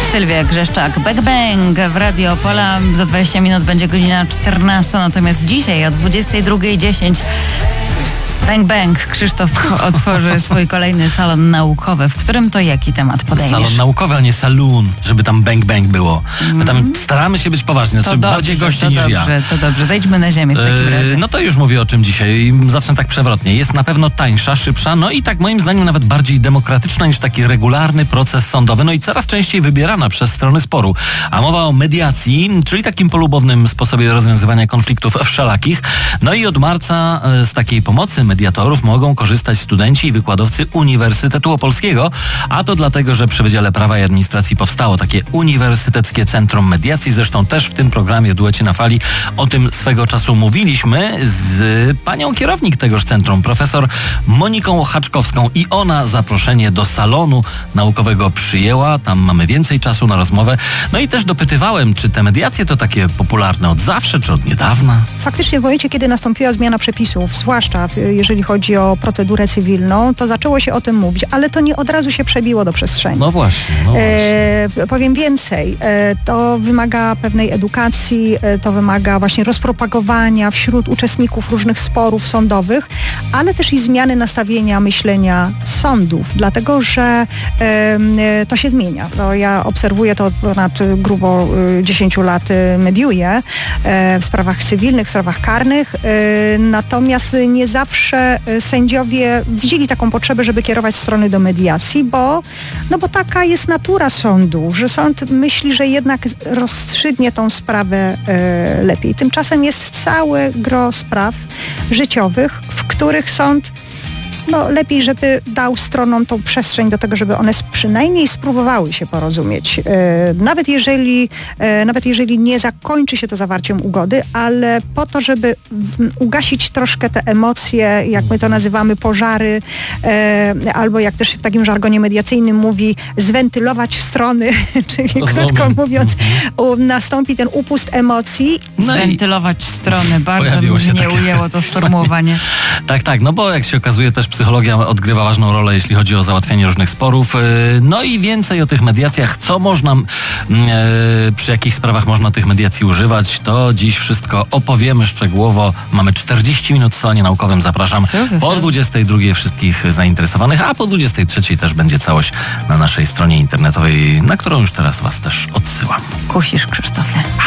Sylwia Grzeszczak, Bang Bang w Radio Opola. Za 20 minut będzie godzina 14, natomiast dzisiaj o 22:10 Bang Bang Krzysztof otworzy swój kolejny salon naukowy. W którym to jaki temat podejmiesz? Salon naukowy, a nie saloon, żeby tam bang bang było. My tam staramy się być poważni, znaczy bardziej gości niż ja. To dobrze, zejdźmy na ziemię w takim razie. No to już mówię o czym dzisiaj. Zacznę tak przewrotnie. Jest na pewno tańsza, szybsza, no i tak moim zdaniem nawet bardziej demokratyczna niż taki regularny proces sądowy, no i coraz częściej wybierana przez strony sporu. A mowa o mediacji, czyli takim polubownym sposobie rozwiązywania konfliktów wszelakich. No i od marca z takiej pomocy mediatorów mogą korzystać studenci i wykładowcy Uniwersytetu Opolskiego, a to dlatego, że przy Wydziale Prawa i Administracji powstało takie Uniwersyteckie Centrum Mediacji. Zresztą też w tym programie w Duecie na Fali o tym swego czasu mówiliśmy z panią kierownik tegoż centrum, profesor Moniką Haczkowską, i ona zaproszenie do salonu naukowego przyjęła. Tam mamy więcej czasu na rozmowę. No i też dopytywałem, czy te mediacje to takie popularne od zawsze, czy od niedawna? Faktycznie w momencie, kiedy nastąpiła zmiana przepisów, zwłaszcza jeżeli chodzi o procedurę cywilną, to zaczęło się o tym mówić, ale to nie od razu się przebiło do przestrzeni. No właśnie. Powiem więcej, to wymaga pewnej edukacji, to wymaga właśnie rozpropagowania wśród uczestników różnych sporów sądowych, ale też i zmiany nastawienia myślenia sądów, dlatego że to się zmienia. Ja obserwuję to od ponad grubo 10 lat, mediuję w sprawach cywilnych, w sprawach karnych, natomiast nie zawsze sędziowie widzieli taką potrzebę, żeby kierować strony do mediacji, bo taka jest natura sądu, że sąd myśli, że jednak rozstrzygnie tą sprawę lepiej. Tymczasem jest całe gro spraw życiowych, w których sąd lepiej, żeby dał stronom tą przestrzeń do tego, żeby one przynajmniej spróbowały się porozumieć. Nawet jeżeli nie zakończy się to zawarciem ugody, ale po to, żeby ugasić troszkę te emocje, jak my to nazywamy, pożary, albo jak też w takim żargonie mediacyjnym mówi, zwentylować strony, czyli krótko mówiąc, nastąpi ten upust emocji. Zwentylować strony, bardzo mnie ujęło to sformułowanie. Tak, no bo jak się okazuje, też psychologia odgrywa ważną rolę, jeśli chodzi o załatwianie różnych sporów. No i więcej o tych mediacjach, co można, przy jakich sprawach można tych mediacji używać, to dziś wszystko opowiemy szczegółowo. Mamy 40 minut w salonie naukowym, zapraszam po 22:00 wszystkich zainteresowanych, a po 23:00 też będzie całość na naszej stronie internetowej, na którą już teraz was też odsyłam. Kusisz, Krzysztofie.